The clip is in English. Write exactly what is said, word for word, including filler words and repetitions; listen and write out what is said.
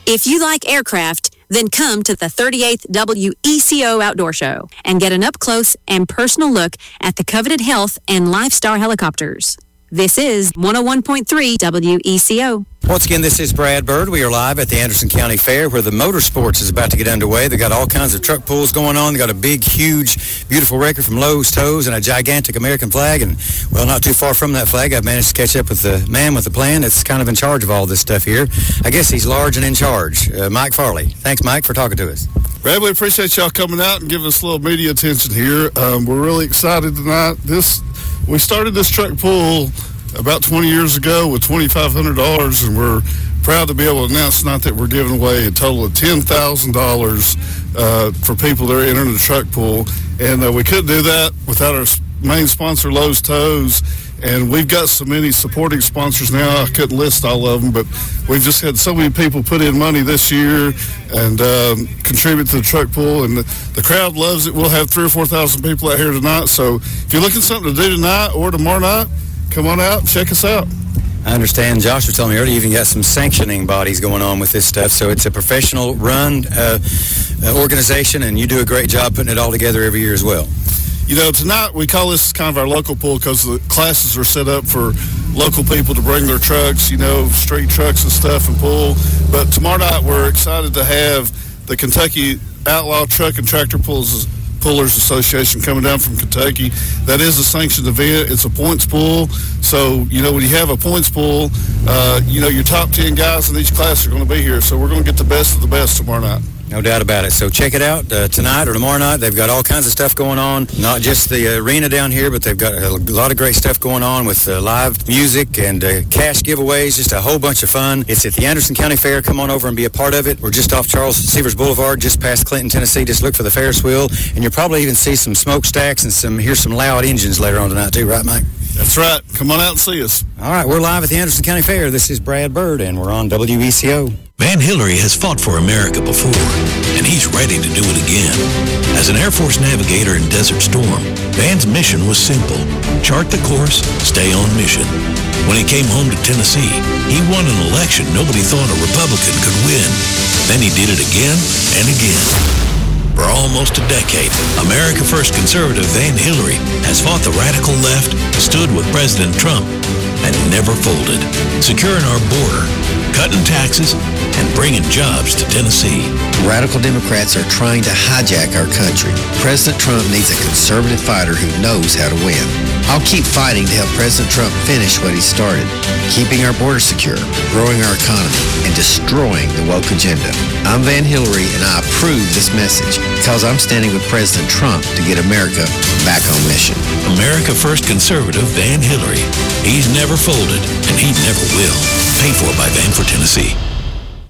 If you like aircraft, then come to the thirty-eighth W E C O Outdoor Show and get an up-close and personal look at the coveted Health and Lifestar helicopters. This is one oh one point three W E C O. Once again, this is Brad Bird. We are live at the Anderson County Fair where the motorsports is about to get underway. They got all kinds of truck pulls going on. They got a big, huge, beautiful record from Lowe's Toes and a gigantic American flag. And, well, not too far from that flag, I've managed to catch up with the man with the plan that's kind of in charge of all this stuff here. I guess he's large and in charge. Uh, Mike Farley. Thanks, Mike, for talking to us. Brad, we appreciate y'all coming out and giving us a little media attention here. Um, we're really excited tonight. This we started this truck pull about twenty years ago with twenty-five hundred dollars, and we're proud to be able to announce tonight that we're giving away a total of ten thousand dollars uh, for people that are entering the truck pool. And uh, we couldn't do that without our main sponsor, Lowe's Toes. And we've got so many supporting sponsors now, I couldn't list all of them, but we've just had so many people put in money this year and um, contribute to the truck pool, and the, the crowd loves it. We'll have three or four thousand people out here tonight. So if you're looking for something to do tonight or tomorrow night, come on out and check us out. I understand Josh was telling me earlier you even got some sanctioning bodies going on with this stuff, so it's a professional run uh, uh, organization, and you do a great job putting it all together every year as well. You know, tonight we call this kind of our local pool because the classes are set up for local people to bring their trucks, you know, street trucks and stuff and pull. But tomorrow night we're excited to have the Kentucky Outlaw Truck and Tractor Pulls Pullers Association coming down from Kentucky. That is a sanctioned event. It's a points pool. So, you know, when you have a points pool, uh, you know, your top ten guys in each class are going to be here. So we're going to get the best of the best tomorrow night. No doubt about it. So check it out uh, tonight or tomorrow night. They've got all kinds of stuff going on. Not just the arena down here, but they've got a lot of great stuff going on with uh, live music and uh, cash giveaways, just a whole bunch of fun. It's at the Anderson County Fair. Come on over and be a part of it. We're just off Charles Severs Boulevard, just past Clinton, Tennessee. Just look for the Ferris wheel, and you'll probably even see some smokestacks and some hear some loud engines later on tonight too, right, Mike? That's right. Come on out and see us. All right, we're live at the Anderson County Fair. This is Brad Bird, and we're on W E C O. Van Hillary has fought for America before, and he's ready to do it again. As an Air Force navigator in Desert Storm, Van's mission was simple: chart the course, stay on mission. When he came home to Tennessee, he won an election nobody thought a Republican could win. Then he did it again and again. For almost a decade, America First conservative Van Hillary has fought the radical left, stood with President Trump, and never folded, securing our border, cutting taxes, and bringing jobs to Tennessee. Radical Democrats are trying to hijack our country. President Trump needs a conservative fighter who knows how to win. I'll keep fighting to help President Trump finish what he started, keeping our border secure, growing our economy, and destroying the woke agenda. I'm Van Hillary, and I approve this message because I'm standing with President Trump to get America back on mission. America First conservative Van Hillary. He's never folded, and he never will. Paid for by Van for Tennessee.